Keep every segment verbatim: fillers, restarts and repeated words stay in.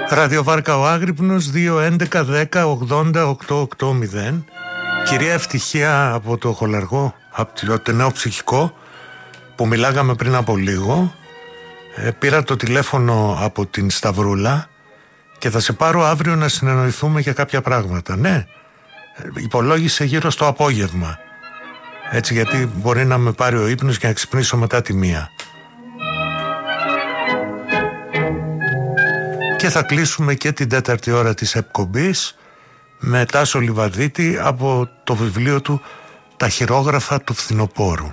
Ραδιοβάρκα ο Άγρυπνος δύο έντεκα δέκα ογδόντα οκτώ ογδόντα. Κυρία Ευτυχία από το Χολαργό, από το Τενέο Ψυχικό που μιλάγαμε πριν από λίγο, ε, πήρα το τηλέφωνο από την Σταυρούλα και θα σε πάρω αύριο να συνεννοηθούμε για κάποια πράγματα. Ναι, υπολόγισε γύρω στο απόγευμα, έτσι, γιατί μπορεί να με πάρει ο ύπνος και να ξυπνήσω μετά τη μία. Και θα κλείσουμε και την τέταρτη ώρα της εκπομπής με Τάσο Λιβαδίτη από το βιβλίο του «Τα χειρόγραφα του φθινοπόρου».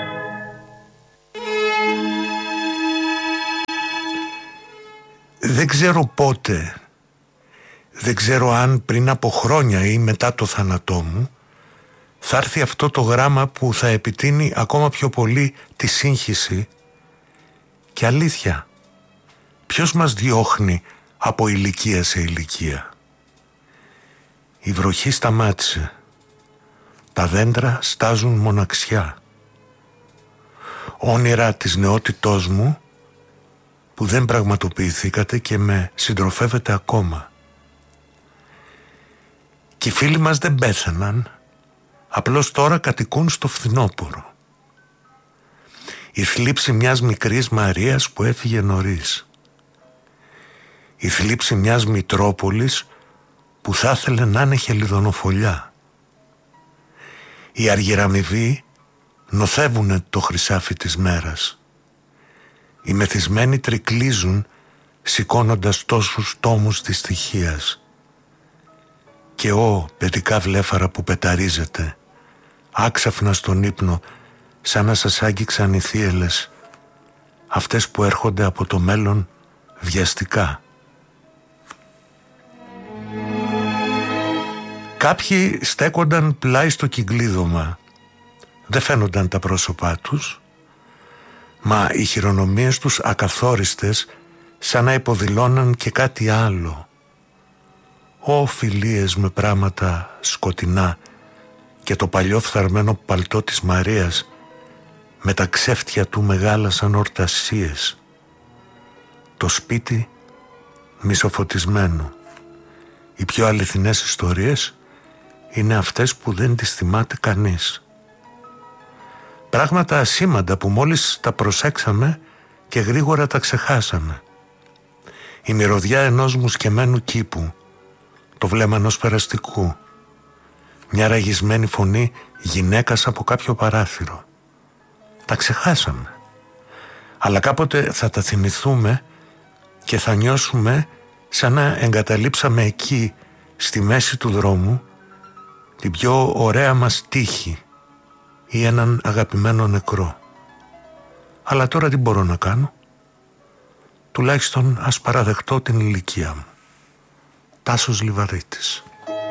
Δεν ξέρω πότε, δεν ξέρω αν πριν από χρόνια ή μετά το θάνατό μου, θα έρθει αυτό το γράμμα που θα επιτείνει ακόμα πιο πολύ τη σύγχυση. Και αλήθεια, ποιος μας διώχνει από ηλικία σε ηλικία? Η βροχή σταμάτησε. Τα δέντρα στάζουν μοναξιά. Όνειρα της νεότητός μου που δεν πραγματοποιηθήκατε και με συντροφεύετε ακόμα. Και οι φίλοι μας δεν πέθαναν, απλώς τώρα κατοικούν στο φθινόπωρο. Η θλίψη μιας μικρής Μαρίας που έφυγε νωρίς. Η θλίψη μιας Μητρόπολης που θα ήθελε να είναι χελιδονοφολιά. Οι αργυραμοιβοί νοθεύουνε το χρυσάφι της μέρας. Οι μεθυσμένοι τρικλίζουν σηκώνοντας τόσους τόμους της στοιχείας. Και ω παιδικά βλέφαρα που πεταρίζετε άξαφνα στον ύπνο, σαν να σας άγγιξαν οι θύελες, αυτές που έρχονται από το μέλλον βιαστικά. Κάποιοι στέκονταν πλάι στο κυκλίδωμα. Δεν φαίνονταν τα πρόσωπά τους, μα οι χειρονομίες τους ακαθόριστες, σαν να υποδηλώναν και κάτι άλλο. Ω φιλίες με πράματα σκοτεινά και το παλιό φθαρμένο παλτό της Μαρίας με τα ξέφτια του μεγάλα σαν ορτασίες. Το σπίτι μισοφωτισμένο. Οι πιο αληθινές ιστορίες είναι αυτές που δεν τις θυμάται κανείς. Πράγματα ασήμαντα που μόλις τα προσέξαμε και γρήγορα τα ξεχάσαμε. Η μυρωδιά ενός μουσκεμένου κήπου, το βλέμμα ενός περαστικού, μια ραγισμένη φωνή γυναίκας από κάποιο παράθυρο. Τα ξεχάσαμε. Αλλά κάποτε θα τα θυμηθούμε και θα νιώσουμε σαν να εγκαταλείψαμε εκεί, στη μέση του δρόμου, την πιο ωραία μας τύχη ή έναν αγαπημένο νεκρό. Αλλά τώρα τι μπορώ να κάνω? Τουλάχιστον ας παραδεχτώ την ηλικία μου. Τάσος Λιβαδίτης.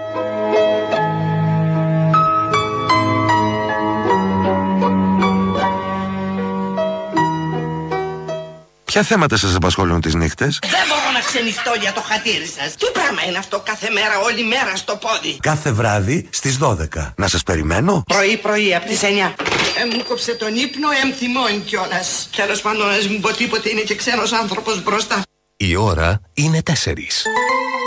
Ποια θέματα σας απασχολούν τις νύχτες? Δεν μπορώ να ξενυχτώ για το χατήρι σας. Τι πράγμα είναι αυτό κάθε μέρα, όλη μέρα στο πόδι? Κάθε βράδυ στις δώδεκα. Να σας περιμένω? Πρωί πρωί από τις εννιά. Ε, μου κόψε τον ύπνο, ε, θυμώνει κιόλας. Τέλος πάντων, ας μην πω τίποτε, είναι και ξένος άνθρωπος μπροστά. Η ώρα είναι τέσσερις.